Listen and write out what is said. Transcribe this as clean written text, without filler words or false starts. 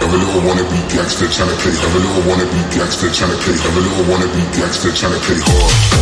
Every little wanna be gangster, tryna play. Every little wanna be gangster, tryna play. Every little wanna be gangster, tryna play hard.